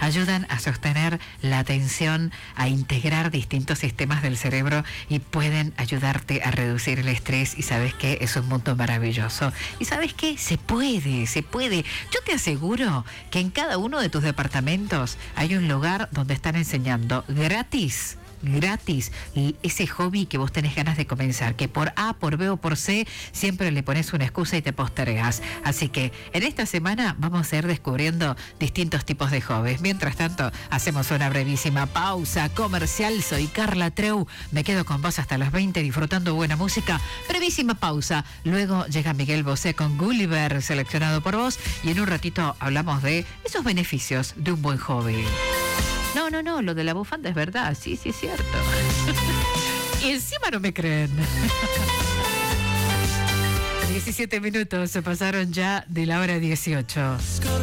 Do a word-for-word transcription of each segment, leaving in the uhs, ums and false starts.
ayudan a sostener la atención, a integrar distintos sistemas del cerebro y pueden ayudarte a reducir el estrés. Y ¿sabes qué? Es un mundo maravilloso. ¿Y sabes qué? Se puede, se puede. Yo te aseguro que en cada uno de tus departamentos hay un lugar donde están enseñando gratis gratis ese hobby que vos tenés ganas de comenzar, que por A, por B o por C siempre le pones una excusa y te postergas. Así que en esta semana vamos a ir descubriendo distintos tipos de hobbies. Mientras tanto, hacemos una brevísima pausa comercial. Soy Carla Treu, me quedo con vos hasta las veinte disfrutando buena música. Brevísima pausa, luego llega Miguel Bosé con Gulliver, seleccionado por vos, y en un ratito hablamos de esos beneficios de un buen hobby. No, no, no, lo de la bufanda es verdad, sí, sí es cierto. Y encima no me creen. diecisiete minutos se pasaron ya de la hora dieciocho.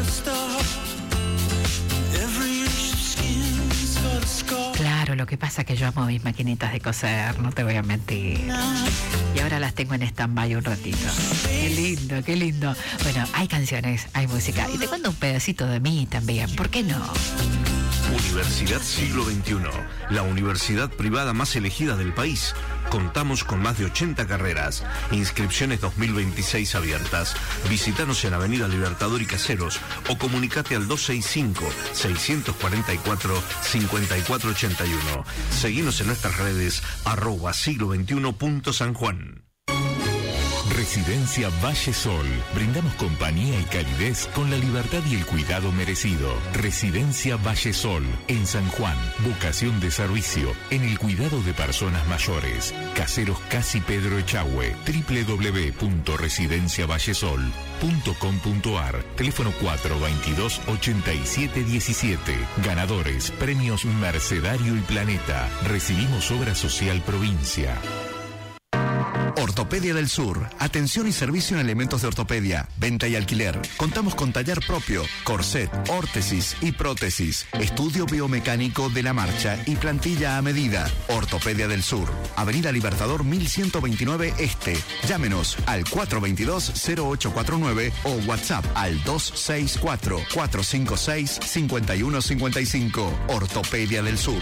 Claro, lo que pasa es que yo amo mis maquinitas de coser, no te voy a mentir. Y ahora las tengo en stand-by un ratito. Qué lindo, qué lindo. Bueno, hay canciones, hay música. Y te cuento un pedacito de mí también, ¿por qué no? Universidad Siglo veintiuno, la universidad privada más elegida del país. Contamos con más de ochenta carreras. Inscripciones dos mil veintiséis abiertas. Visítanos en Avenida Libertador y Caseros o comunicate al dos seis cinco, seis cuatro cuatro, cinco cuatro ocho uno. Seguinos en nuestras redes arroba siglo veintiuno punto San Juan. Residencia Valle Sol. Brindamos compañía y calidez con la libertad y el cuidado merecido. Residencia Valle Sol, en San Juan. Vocación de servicio en el cuidado de personas mayores. Caseros Casi Pedro Echagüe. doble u doble u doble u punto residencia vallesol punto com punto ar. Teléfono cuatro veintidós, ochenta y siete diecisiete. Ganadores, premios Mercedario y Planeta. Recibimos obra social provincia. Ortopedia del Sur. Atención y servicio en elementos de ortopedia, venta y alquiler. Contamos con taller propio, corset, órtesis y prótesis. Estudio biomecánico de la marcha y plantilla a medida. Ortopedia del Sur. Avenida Libertador mil ciento veintinueve Este. Llámenos al cuatro veintidós, cero ocho cuarenta y nueve o WhatsApp al dos seis cuatro, cuatro cinco seis, cinco uno cinco cinco. Ortopedia del Sur.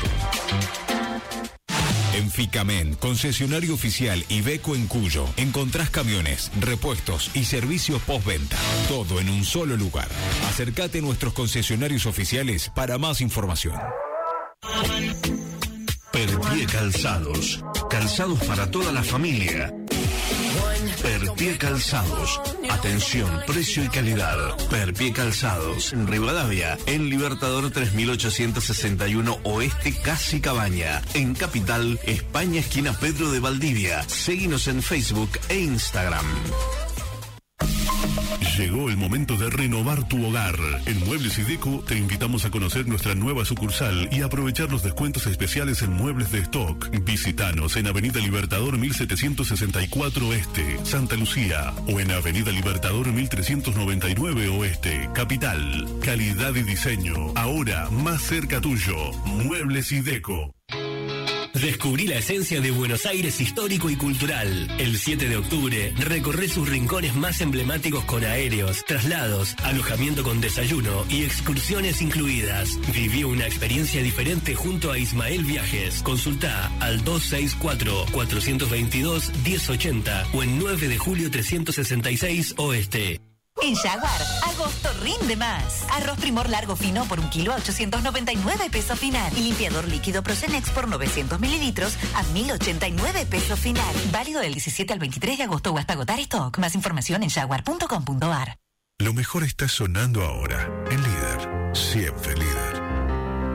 En Ficamen, concesionario oficial Iveco en Cuyo, encontrás camiones, repuestos y servicios postventa. Todo en un solo lugar. Acércate a nuestros concesionarios oficiales para más información. Perpie Calzados. Calzados para toda la familia. Perpie Calzados. Atención, precio y calidad. Perpie Calzados. En Rivadavia, en Libertador tres mil ochocientos sesenta y uno Oeste, Casi Cabaña. En Capital, España, esquina Pedro de Valdivia. Seguinos en Facebook e Instagram. Llegó el momento de renovar tu hogar. En Muebles Ideco te invitamos a conocer nuestra nueva sucursal y aprovechar los descuentos especiales en muebles de stock. Visítanos en Avenida Libertador mil setecientos sesenta y cuatro Este, Santa Lucía, o en Avenida Libertador mil trescientos noventa y nueve Oeste, Capital. Calidad y diseño, ahora más cerca tuyo. Muebles Ideco. Descubrí la esencia de Buenos Aires histórico y cultural. El siete de octubre, recorré sus rincones más emblemáticos con aéreos, traslados, alojamiento con desayuno y excursiones incluidas. Viví una experiencia diferente junto a Ismael Viajes. Consulta al dos seis cuatro, cuatro dos dos, uno cero ocho cero o en nueve de julio trescientos sesenta y seis Oeste. En Jaguar, agosto rinde más. Arroz Primor largo fino por un kilo a ochocientos noventa y nueve pesos final. Y limpiador líquido Procenex por novecientos mililitros a mil ochenta y nueve pesos final. Válido del diecisiete al veintitrés de agosto o hasta agotar stock. Más información en jaguar punto com punto ar. Lo mejor está sonando ahora. En Líder, siempre Líder.